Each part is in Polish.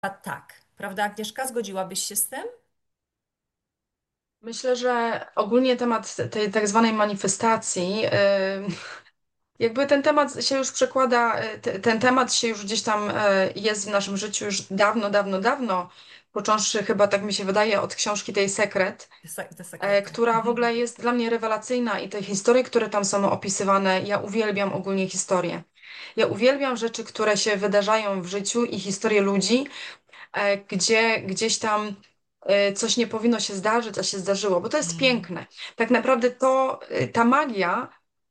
A tak, prawda, Agnieszka, zgodziłabyś się z tym? Myślę, że ogólnie temat tej tak zwanej manifestacji, jakby ten temat się już przekłada, ten temat się już gdzieś tam jest w naszym życiu już dawno, dawno, dawno, począwszy chyba, tak mi się wydaje, od książki tej Sekret, The Secret, tak. która w ogóle jest dla mnie rewelacyjna i te historie, które tam są opisywane, ja uwielbiam ogólnie historie. Ja uwielbiam rzeczy, które się wydarzają w życiu i historie ludzi, gdzie gdzieś tam coś nie powinno się zdarzyć, a się zdarzyło, bo to jest Mm, piękne. Tak naprawdę ta magia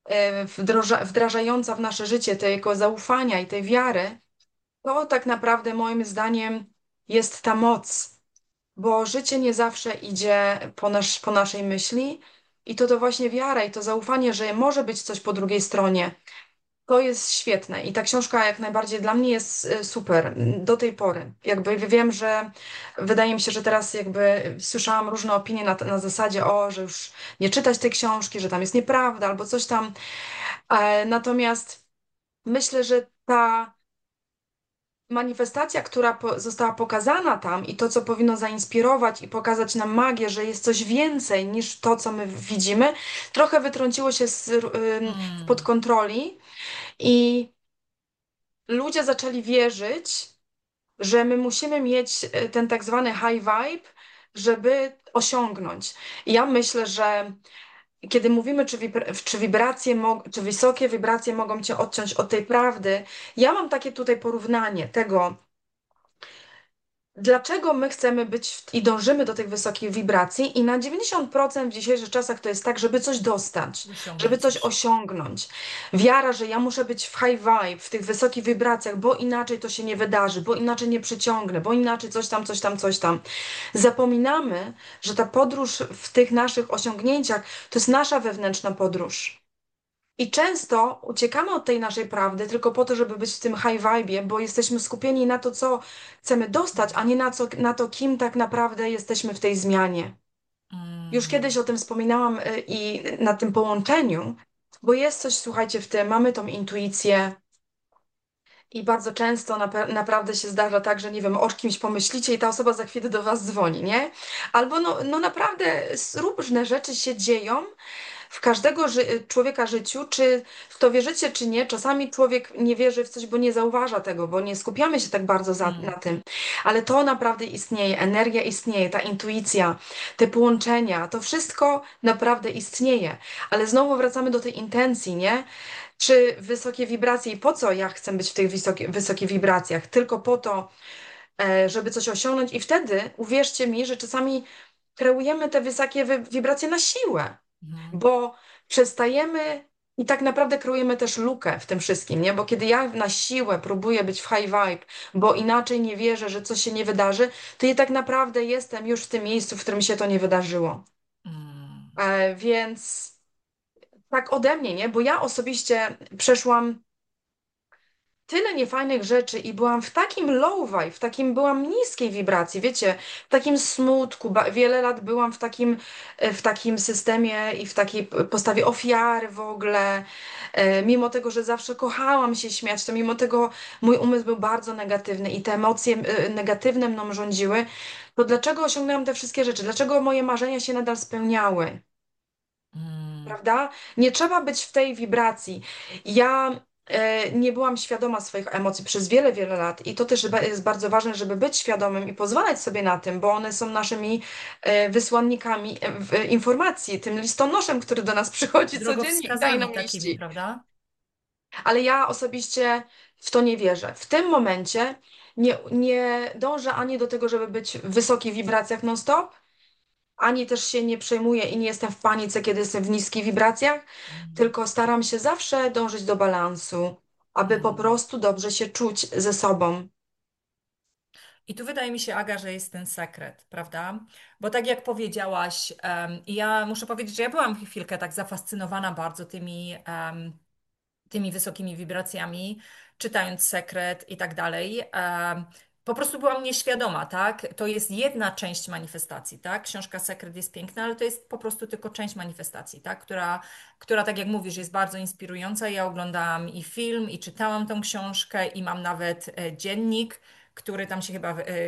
wdrażająca w nasze życie tego zaufania i tej wiary, to tak naprawdę moim zdaniem jest ta moc, bo życie nie zawsze idzie po naszej myśli i to właśnie wiara i to zaufanie, że może być coś po drugiej stronie. To jest świetne i ta książka jak najbardziej dla mnie jest super do tej pory. Jakby wiem, że wydaje mi się, że teraz jakby słyszałam różne opinie na zasadzie, że już nie czytać tej książki, że tam jest nieprawda albo coś tam. Natomiast myślę, że ta manifestacja, która została pokazana tam i to, co powinno zainspirować i pokazać nam magię, że jest coś więcej niż to, co my widzimy, trochę wytrąciło się spod mm, kontroli i ludzie zaczęli wierzyć, że my musimy mieć ten tak zwany high vibe, żeby osiągnąć. I ja myślę, że kiedy mówimy, czy wysokie wibracje mogą cię odciąć od tej prawdy, ja mam takie tutaj porównanie tego, dlaczego my chcemy być i dążymy do tych wysokich wibracji i na 90% w dzisiejszych czasach to jest tak, żeby coś dostać, żeby osiągnąć coś coś. osiągnąć. Wiara, że ja muszę być w high vibe, w tych wysokich wibracjach, bo inaczej to się nie wydarzy, bo inaczej nie przyciągnę, bo inaczej coś tam, coś tam, coś tam. Zapominamy, że ta podróż w tych naszych osiągnięciach to jest nasza wewnętrzna podróż. I często uciekamy od tej naszej prawdy tylko po to, żeby być w tym high vibe, bo jesteśmy skupieni na to, co chcemy dostać, a nie na to, kim tak naprawdę jesteśmy w tej zmianie. Już Mm, kiedyś o tym wspominałam i na tym połączeniu, bo jest coś, słuchajcie, w tym, mamy tą intuicję i bardzo często naprawdę się zdarza tak, że nie wiem, o kimś pomyślicie i ta osoba za chwilę do was dzwoni, nie? Albo no naprawdę różne rzeczy się dzieją, w każdego człowieka życiu, czy w to wierzycie, czy nie, czasami człowiek nie wierzy w coś, bo nie zauważa tego, bo nie skupiamy się tak bardzo na mm, tym. Ale to naprawdę istnieje, energia istnieje, ta intuicja, te połączenia, to wszystko naprawdę istnieje. Ale znowu wracamy do tej intencji, nie? Czy wysokie wibracje i po co ja chcę być w tych wysokich wibracjach? Tylko po to, żeby coś osiągnąć i wtedy, uwierzcie mi, że czasami kreujemy te wysokie wibracje na siłę, mm, bo przestajemy i tak naprawdę kreujemy też lukę w tym wszystkim, nie? Bo kiedy ja na siłę próbuję być w high vibe, bo inaczej nie wierzę, że coś się nie wydarzy, to ja tak naprawdę jestem już w tym miejscu, w którym się to nie wydarzyło. mm. Więc tak ode mnie, nie? Bo ja osobiście przeszłam tyle niefajnych rzeczy i byłam w takim low vibe, byłam niskiej wibracji, wiecie, w takim smutku, wiele lat byłam w takim systemie i w takiej postawie ofiary w ogóle, mimo tego, że zawsze kochałam się śmiać, to mimo tego mój umysł był bardzo negatywny i te emocje negatywne mną rządziły, to dlaczego osiągnęłam te wszystkie rzeczy? Dlaczego moje marzenia się nadal spełniały? Mm. Prawda? Nie trzeba być w tej wibracji. Ja nie byłam świadoma swoich emocji przez wiele, wiele lat i to też jest bardzo ważne, żeby być świadomym i pozwalać sobie na tym, bo one są naszymi wysłannikami informacji, tym listonoszem, który do nas przychodzi codziennie i daje Drogowskazami nam takimi, wieści. prawda? Ale ja osobiście w to nie wierzę. W tym momencie nie dążę ani do tego, żeby być w wysokich wibracjach non-stop, ani też się nie przejmuję i nie jestem w panice, kiedy jestem w niskich wibracjach, Mm, tylko staram się zawsze dążyć do balansu, aby po mm. prostu dobrze się czuć ze sobą. I tu wydaje mi się, Aga, że jest ten sekret, prawda? Bo tak jak powiedziałaś, i ja muszę powiedzieć, że ja byłam chwilkę tak zafascynowana bardzo tymi wysokimi wibracjami, czytając sekret i tak dalej. Po prostu byłam nieświadoma, tak? To jest jedna część manifestacji, tak? Książka Sekret jest piękna, ale to jest po prostu tylko część manifestacji, tak? Która, tak jak mówisz, jest bardzo inspirująca. Ja oglądałam i film, i czytałam tą książkę, i mam nawet dziennik, który tam się chyba